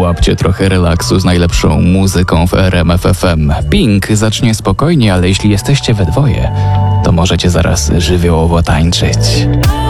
Złapcie trochę relaksu z najlepszą muzyką w RMF FM. Pink zacznie spokojnie, ale jeśli jesteście we dwoje, to możecie zaraz żywiołowo tańczyć.